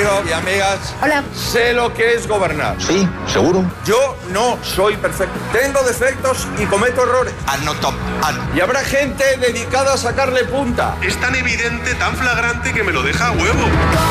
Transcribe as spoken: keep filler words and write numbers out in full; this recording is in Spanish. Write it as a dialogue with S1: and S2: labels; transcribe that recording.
S1: amigos y amigas.
S2: Hola.
S1: Sé lo que es gobernar.
S3: Sí, seguro.
S1: Yo no soy perfecto. Tengo defectos y cometo errores.
S3: Al no top. Al.
S1: Y habrá gente dedicada a sacarle punta.
S4: Es tan evidente, tan flagrante que me lo deja a huevo.